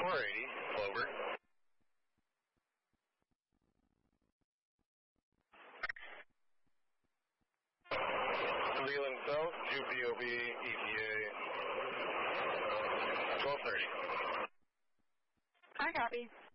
480, Clover. Leland South, QPOB, ETA, 1230. I copy.